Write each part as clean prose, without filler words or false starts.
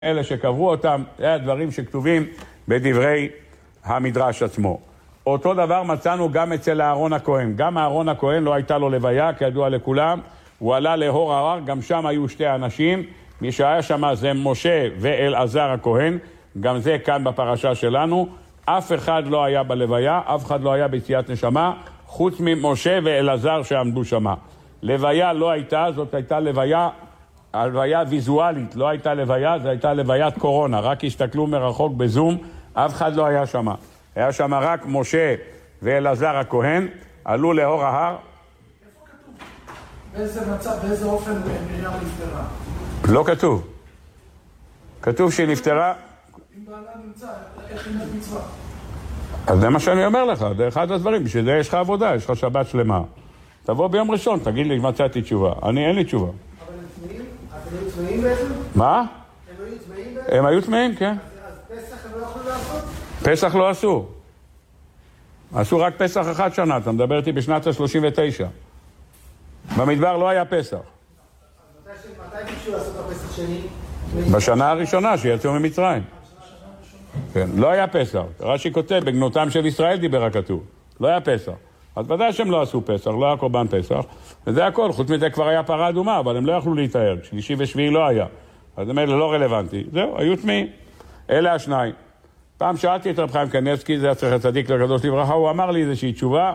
אלה שקברו אותם, זה הדברים שכתובים בדברי המדרש עצמו. אותו דבר מצאנו גם אצל אהרון הכהן. גם אהרון הכהן לא הייתה לו לוויה, כידוע לכולם. הוא עלה להור ההר, גם שם היו שתי אנשים. מי שהיה שם זה משה ואלעזר הכהן. גם זה כאן בפרשה שלנו. אף אחד לא היה בלוויה, אף אחד לא היה ביציאת נשמה, חוץ ממשה ואלעזר שעמדו שם. לוויה לא הייתה, זאת הייתה הלוויה ויזואלית, לא הייתה לוויה, זו הייתה לוויית קורונה, רק הסתכלו מרחוק בזום, אף אחד לא היה שם. היה שם רק משה ואלעזר הכהן, עלו להור ההר. איפה כתוב? באיזה מצב, באיזה אופן מרים נפטרה? לא כתוב. כתוב שהיא נפטרה... אם בעלה נמצא, איך היא מצווה? אז זה מה שאני אומר לך, זה אחד הדברים, בשביל זה יש לך עבודה, יש לך שבת שלמה. תבוא ביום ראשון, תגיד לי, מצאתי תשובה. אין לי תשובה. אבל הם טמאים? אתם היו טמאים בעצם? מה? הם היו טמאים בעצם? הם היו טמאים, כן. אז פסח הם לא יכולים לעשות? פסח לא עשו. עשו רק פסח אחד שנה, אתה מדבר איתי בשנת ה-39. במדבר לא היה פסח. אז מתי ביקשו לעשות הפסח שני? בשנה הראשונה שיצאו ממצרים. כן, לא היה פסח. רש"י כותב, בגנותם של ישראל דיבר הכתוב. לא היה פסח. אז ודאי שהם לא עשו פסח, לא היה קורבן פסח, וזה הכל. חוץ מזה כבר היה פרה אדומה, אבל הם לא יכלו להתאר. שלישי ושביעי לא היה. אז זה לא רלוונטי. זהו, היו טמאים. אלה השניים. פעם שאלתי את רב חיים קניבסקי, זה הצריך הצדיק לקדוש לברכה, הוא אמר לי איזושהי תשובה,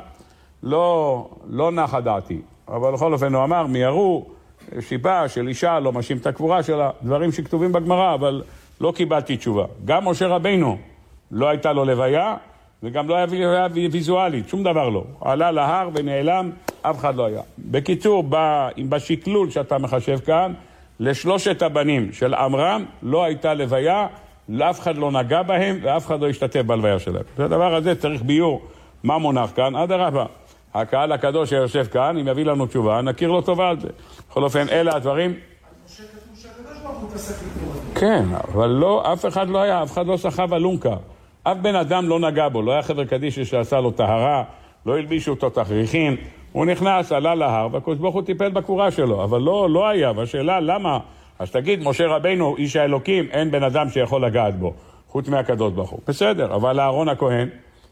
לא נחה דעתי. אבל בכל אופן הוא אמר, מיהרו, שיבה של אישה, לא משים את הקבורה שלה, דברים שכתובים בגמרא, אבל לא קיבלתי תשובה. גם משה רבינו לא הייתה לו לוויה, וגם לא היה ויזואלית, שום דבר לא. עלה להר ונעלם, אף אחד לא היה. בקיצור, בשקלול שאתה מחשב כאן, לשלושת הבנים של עמרם לא הייתה לוויה, לאף אחד לא נגע בהם, ואף אחד לא השתתף בלוויה שלהם. הדבר הזה צריך ביור מה מונח כאן, עד הרבה. הקהל הקדוש שיושב כאן, אם יביא לנו תשובה, נכיר לו טובה על זה. בכל אופן, אלה הדברים. משה כתוב שהקדוש ברוך הוא תעסק לקרוא. כן, אבל לא, אף אחד לא היה, אף אחד לא סחב אלונקה. אף בן אדם לא נגע בו, לא היה חבר קדיש שעשה לו טהרה, לא הלבישו אותו תכריכים, הוא נכנס, עלה להר, והקדוש ברוך הוא טיפל בקבורה שלו, אבל לא היה, והשאלה למה? אז תגיד, משה רבינו, איש האלוקים, אין בן אדם שיכול לגעת בו, חוץ מהקדוש ברוך הוא. בסדר, אבל אהרון הכהן,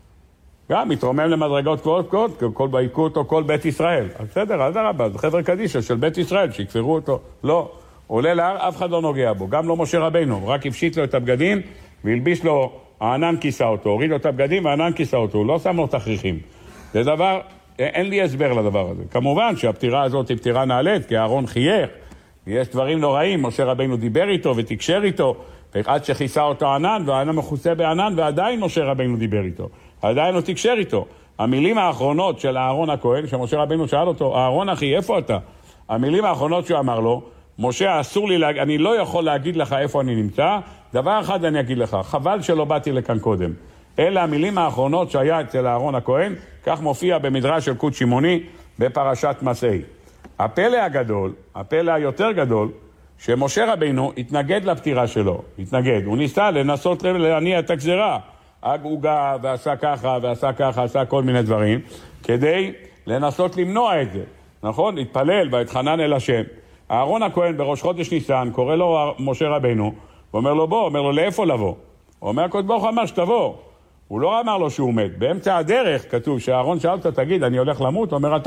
גם מתרומם למדרגות גבוהות, כל בעיקו אותו, כל בית ישראל. אז בסדר, אז הרבה, זה חבר קדיש של בית ישראל, שיקפרו אותו. לא, עולה להר, אף אחד לא נוגע בו, גם לא משה רבינו, רק הפשיט לו את הבגדים, והלביש לו, הענן כיסה אותו, הוריד לו את הבגדים, והענן כיסה אותו, הוא לא שם לו תכריכים. זה דבר, אין לי הסבר לדבר הזה. כמובן שהפטירה הזאת היא פטירה נעלית, כי אהרון חייך, יש דברים נוראים, משה רבינו דיבר איתו ותקשר איתו, עד שכיסה אותו הענן, והענן מכוסה בענן, ועדיין משה רבינו דיבר איתו, עדיין הוא תקשר איתו. המילים האחרונות של אהרון הכהן, שמשה רבינו שאל אותו, אהרון אחי, איפה אתה? המילים האחרונות שהוא אמר לו, משה, אסור לי אני לא יכול להגיד לך איפה אני נמצא, דבר אחד אני אגיד לך, חבל שלא באתי לכאן קודם. אלה המילים האחרונות שהיה אצל אהרון הכהן, כך מופיע במדרש של קוד שמעוני בפרשת מסעי. הפלא הגדול, הפלא היותר גדול, שמשה רבינו התנגד לפטירה שלו, הוא ניסה לנסות להניע את הגזרה, הגוגה ועשה ככה ועשה ככה, עשה כל מיני דברים, כדי לנסות למנוע את זה, נכון? התפלל והתחנן אל השם. אהרון הכהן בראש חודש ניסן, קורא לו משה רבינו, ואומר לו בוא, אומר לו לאיפה לבוא? הוא אומר הקדוש ברוך הוא אמר שתבוא, הוא לא אמר לו שהוא מת, באמצע הדרך כתוב שאהרון שאל אותו, תגיד אני הולך למות? הוא אומר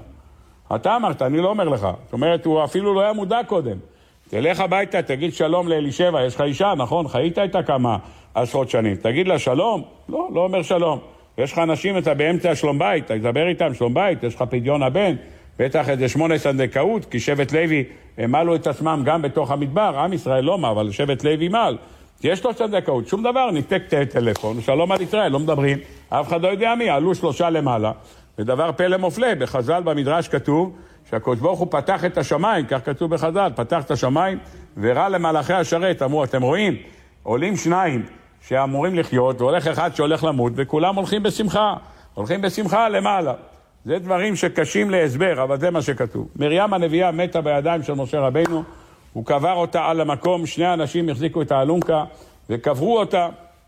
אתה אמרת, אני לא אומר לך. זאת אומרת, הוא אפילו לא היה מודע קודם. תלך הביתה, תגיד שלום לאלישבע, יש לך אישה, נכון? חיית איתה כמה עשרות שנים. תגיד לה שלום? לא אומר שלום. יש לך אנשים, אתה באמצע שלום בית, אתה תדבר איתם שלום בית, יש לך פדיון הבן, בטח איזה 8 סנדקאות, כי שבט לוי מעלו את עצמם גם בתוך המדבר, עם ישראל לא מה, אבל שבט לוי מעל. יש לו סנדקאות, שום דבר, ניתק טלפון, שלום על ישראל, לא מדברים, אף אחד לא יודע מי, עלו 3 למעלה. ודבר פלא מופלא, בחז"ל במדרש כתוב שהקדוש ברוך הוא פתח את השמיים, כך כתוב בחז"ל, פתח את השמיים וראה למלאכי השרת, אמרו, אתם רואים, עולים 2 שאמורים לחיות, והולך אחד שהולך למות, וכולם הולכים בשמחה למעלה. זה דברים שקשים להסבר, אבל זה מה שכתוב. מרים הנביאה מתה בידיים של משה רבינו, הוא קבר אותה על המקום, 2 אנשים החזיקו את האלונקה וקברו אותה.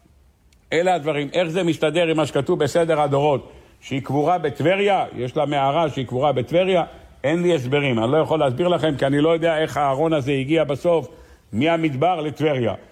אלה הדברים, איך זה מסתדר עם מה שכתוב בסדר הדורות, שהיא קבורה בטבריה, יש לה מערה שהיא קבורה בטבריה, אין לי הסברים, אני לא יכול להסביר לכם, כי אני לא יודע איך הארון הזה הגיע בסוף, מהמדבר לטבריה.